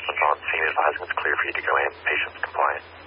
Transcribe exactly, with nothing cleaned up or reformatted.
upon senior advising, it's clear for you to go in. Patient's compliant.